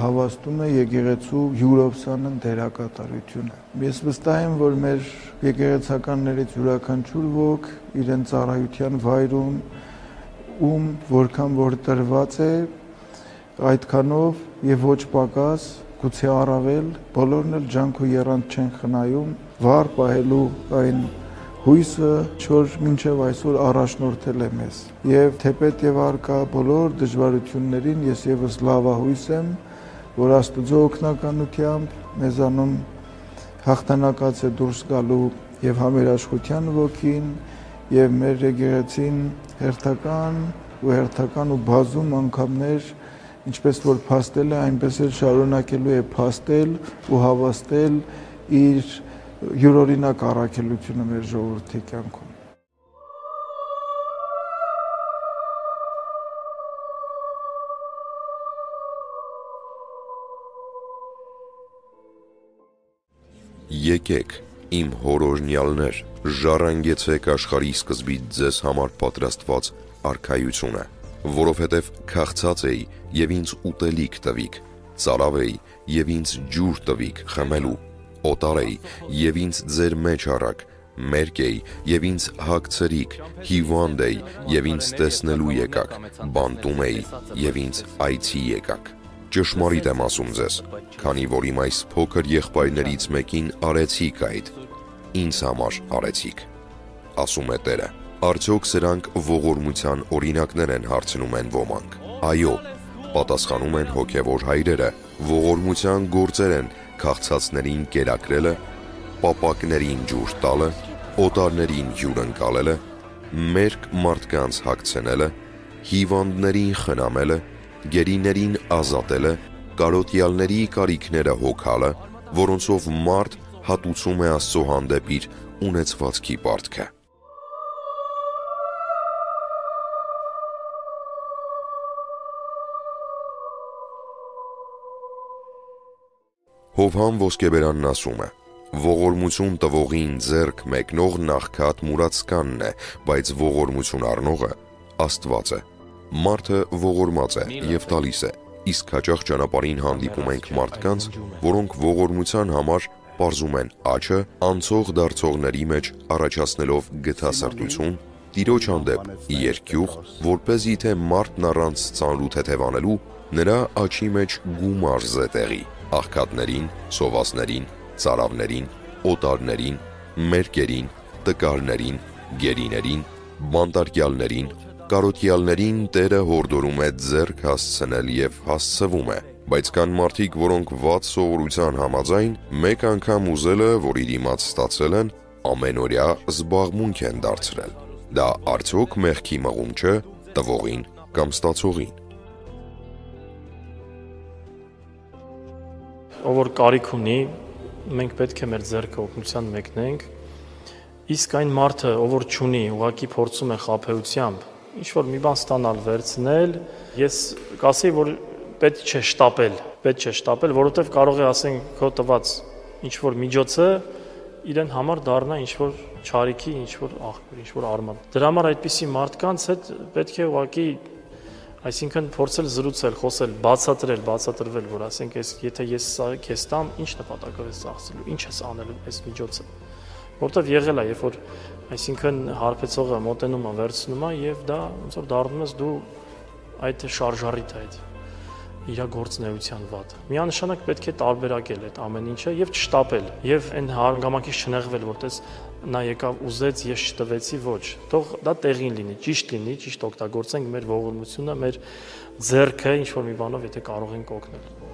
հավաստում է եկեղեցու յուրովսանն դերակատարությունը։ Ես վստահ եմ, որ մեր եկեղեցականներից յուրաքանչյուր ոք իրեն ծառայության վայրում ում որքան որ տրված է այդքանով եւ ոչ պակաս գուցե առավել բոլորն էլ ջանք ու եռանդ չեն խնայում վառ պահելու այն հույսը, որ մինչև այսօր առաջնորդել է մեզ։ Եվ թեպետ եւ արկա բոլոր դժվարություններին ես եւս լավահույս եմ, որ Աստծո օգնականությամբ մեզանում հաղթանակած է դուրս գալու եւ համերաշխության ոգին եւ մեր եկեղեցին հերթական ու բազում անգամներ ինչպես որ փաստել է, այնպես էլ շարունակելու է փաստել ու հավաստել իր յուրօրինակ առաքելությունը մեր ժողովրդի կյանքում։ Եկեք, իմ հորօրնյալներ, ժառանգեցեք աշխարհի սկզբից ձեզ համար պատրաստված արքայությունը, որովհետև քաղցած էի եւ ինձ ուտելիք տվիք, ծարավ էի եւ ինձ ջուր տվիք խմելու, օտար էի եւ ինձ ձեր մեջ առաք, մերկ էի եւ ինձ հագցրիք, հիվանդ էի եւ ինձ տեսնելու եկաք, բանտում էի եւ ինձ այցի եկաք։ Ճշմարիտ եմ ասում ձեզ, քանի որ իմ այս փոքր եղբայրներից մեկին արեցիք այդ, ինձ համար արեցիք, ասում է Տերը։ Արդյոք սրանք ողորմության օրինակներ են, հարցնում են ոմանք։ Այո, պատասխանում են հոգևոր հայրերը, ողորմության գործեր են քաղցածներին կերակրելը, պապակներին ջուր տալը, օտարներին հյուրընկալելը, մերկ մարդկանց հագցնելը, հիվանդներին խնամելը, գերիներին ազատելը, կարոտյալների կարիքները հոգալը, որոնցով մարդ հատուցում է Աստծո հանդեպ իր ունեցվածքի պարտքը։ Հովհան Ոսկեբերանն ասում է. ողորմություն տվողին ձեռք մեկնող նախքատ մուրացկանն է, բայց ողորմություն առնողը Աստված է։ Մարդը ողորմած է եւ տալիս է, իսկ հաճախ ճանապարհին հանդիպում ենք մարդկանց, որոնք ողորմության համար պարզում են աչը, անցող դարձողների մեջ առաջացնելով գթասրտություն, Տիրոջ հանդեպ երկյուղ, որպեսզի թե մարդն առանց ծանրու թեթևանելու նրա աչի մեջ գումար զետեղի, աղքատներին, սովածներին, ծարավներին, օտարներին, մերկերին, տկարներին, գերիներին, բանտարկյալներին, կարոտյալներին Տերը հորդորում է ձեռք հասցնել եւ հասցվում է, բայց կան մարդիկ, որոնք վատ սովորության համաձայն մեկ անգամ ուզելը, որ իր իմաց ստացել են, ամենօրյա զբաղմունք են դարձրել։ Դա արդյոք մեղքի մղում չէ տվողին կամ ստացողին։ Ով որ կարիք ունի, մենք պետք է մեր ձեռքը օգնության մեկնենք, իսկ այն մարդը, ով որ չունի, ուղղակի փորձում է խաբեությամբ ինչ որ մի բան ստանալ, վերցնել, ես կասեի, որ պետք չէ շտապել, որովհետև կարող է ասենք քո տված ինչ որ միջոցը իրեն համար դառնա ինչ որ չարիքի, ինչ որ աղբյուր, ինչ որ արման։ Դրա համար այդպիսի մարդկանց հետ պետք է ուղղակի, այսինքն փորձել զրուցել, խոսել, բացատրվել, որ ասենք, եթե ես քեզ տամ, ինչ նպատակով ես ծախսելու, ինչ ես անելու այս միջոցը։ Որտեվ եղել է, երբ որ այսինքն հարբեցողը մոտենում է, վերցնում է եւ դա ոնց որ դառնում ես դու այդ շարժառիթ այդ իր գործնեության վատ։ Միանշանակ պետք է տարբերակել այդ ամեն ինչը եւ չշտապել եւ այն հանգամանքից չնեղվել, որտես նա եկավ ուզեց, ես չտվեցի, ոչ։ Թող դա տեղին լինի, ճիշտ օգտագործենք մեր ողորմությունը, մեր ձեռքը ինչ որ մի բանով, եթե կարող ենք օգնել։